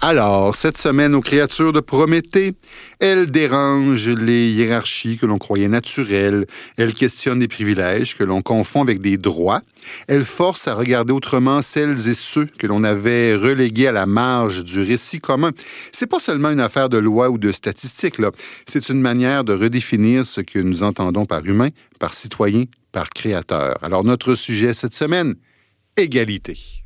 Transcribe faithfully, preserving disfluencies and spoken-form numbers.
Alors, cette semaine aux créatures de Prométhée, elle dérange les hiérarchies que l'on croyait naturelles, elle questionne des privilèges que l'on confond avec des droits, elle force à regarder autrement celles et ceux que l'on avait relégués à la marge du récit commun. C'est pas seulement une affaire de loi ou de statistiques, là. C'est une manière de redéfinir ce que nous entendons par humain, par citoyen, par créateur. Alors, notre sujet cette semaine, égalité.